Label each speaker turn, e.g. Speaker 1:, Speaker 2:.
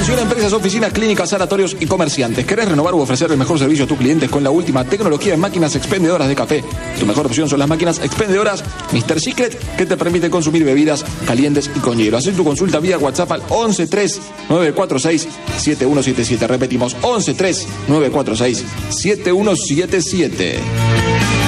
Speaker 1: Atención a empresas, oficinas, clínicas, sanatorios y comerciantes. ¿Querés renovar u ofrecer el mejor servicio a tus clientes con la última tecnología en máquinas expendedoras de café? Tu mejor opción son las máquinas expendedoras Mr. Secret, que te permiten consumir bebidas calientes y con hielo. Haz tu consulta vía WhatsApp al 1139467177. Repetimos, 1139467177.